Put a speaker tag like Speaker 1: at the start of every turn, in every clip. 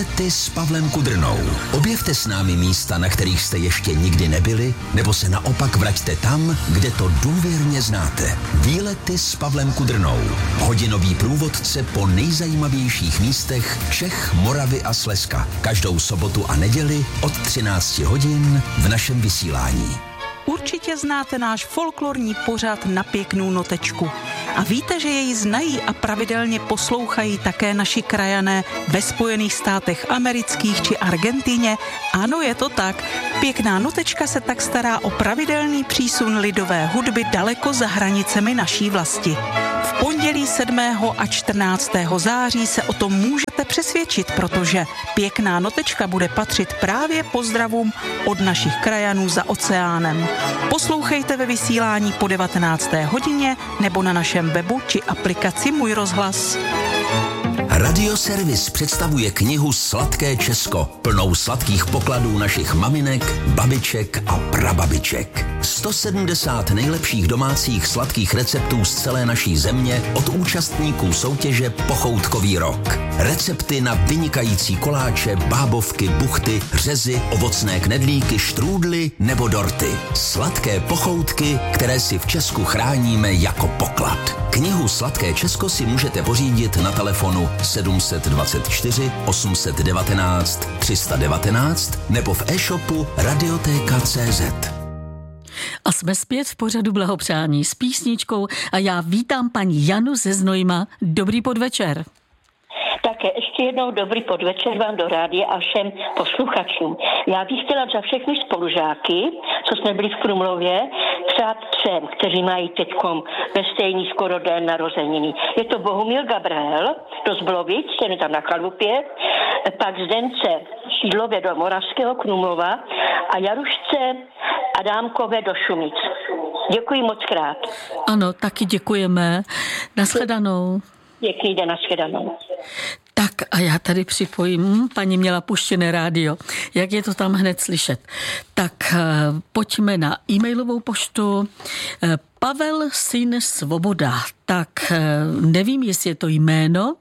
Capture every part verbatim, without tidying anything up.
Speaker 1: Ty s Pavlem Kudrnou. Objevte s námi místa, na kterých jste ještě nikdy nebyli, nebo se naopak vraťte tam, kde to důvěrně znáte. Výlety s Pavlem Kudrnou. Hodinový průvodce po nejzajímavějších místech Čech, Moravy a Slezska. Každou sobotu a neděli od třinácti hodin v našem vysílání.
Speaker 2: Určitě znáte náš folklorní pořad Na pěknou notečku. A víte, že jej znají a pravidelně poslouchají také naši krajané ve Spojených státech amerických či Argentině? Ano, je to tak. Pěkná notečka se tak stará o pravidelný přísun lidové hudby daleko za hranicemi naší vlasti. V pondělí sedmého a čtrnáctého září se o tom můžete přesvědčit, protože Pěkná notečka bude patřit právě pozdravům od našich krajanů za oceánem. Poslouchejte ve vysílání po devatenácté hodině nebo na našem webu či aplikaci Můj rozhlas.
Speaker 1: Radioservis představuje knihu Sladké Česko, plnou sladkých pokladů našich maminek, babiček a prababiček. sto sedmdesát nejlepších domácích sladkých receptů z celé naší země od účastníků soutěže Pochoutkový rok. Recepty na vynikající koláče, bábovky, buchty, řezy, ovocné knedlíky, štrůdly nebo dorty. Sladké pochoutky, které si v Česku chráníme jako poklad. Knihu Sladké Česko si můžete pořídit na telefonu sedm dvacet čtyři osm devatenáct tři sta devatenáct nebo v e-shopu radiotéka tečka cé zet.
Speaker 3: A jsme zpět v pořadu Blahopřání s písničkou a já vítám paní Janu ze Znojma. Dobrý podvečer.
Speaker 4: Také ještě jednou dobrý podvečer vám do rádia a všem posluchačům. Já bych chtěla za všechny spolužáky, co jsme byli v Krumlově, přát třem, kteří mají teďkom ve stejný skoro den narozeniny. Je to Bohumil Gabriel do Zblovic, ten je tam na chalupě, pak Zdence Šídlově do Moravského Krumlova a Jarušce Adámkové do Šumic. Děkuji moc krát.
Speaker 3: Ano, taky děkujeme. Nashledanou.
Speaker 4: Pěkný den, nashledanou.
Speaker 3: Tak a já tady připojím, paní měla puštěné rádio, jak je to tam hned slyšet. Tak pojďme na e-mailovou poštu. Pavel syn Svoboda. Tak nevím, jestli je to jméno,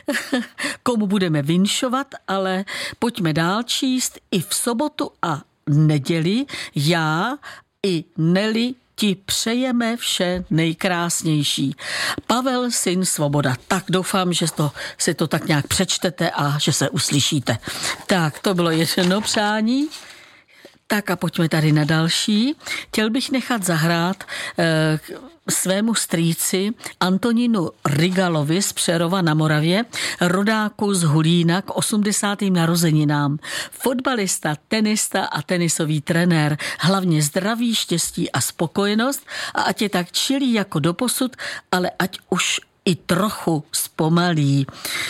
Speaker 3: komu budeme vinšovat, ale pojďme dál číst. I v sobotu a neděli já i Nelly ti přejeme vše nejkrásnější. Pavel syn Svoboda. Tak doufám, že to, si to tak nějak přečtete a že se uslyšíte. Tak, to bylo jedno přání. Tak a pojďme tady na další. Chtěl bych nechat zahrát eh, svému strýci Antonínu Rigalovi z Přerova na Moravě, rodáku z Hulína k osmdesátým narozeninám. Fotbalista, tenista a tenisový trenér. Hlavně zdraví, štěstí a spokojenost a ať je tak čilý jako doposud, ale ať už i trochu zpomalí.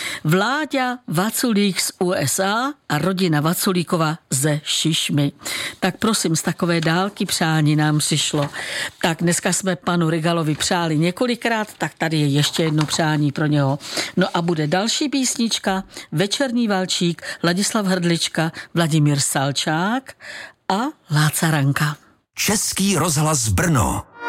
Speaker 3: Vláďa Vaculík z U S A a rodina Vaculíkova ze Šišmy. Tak prosím, z takové dálky přání nám přišlo. Tak dneska jsme panu Rigalovi přáli několikrát, tak tady je ještě jedno přání pro něho. No a bude další písnička, Večerní valčík, Ladislav Hrdlička, Vladimír Salčák a Láca Ranka.
Speaker 1: Český rozhlas Brno.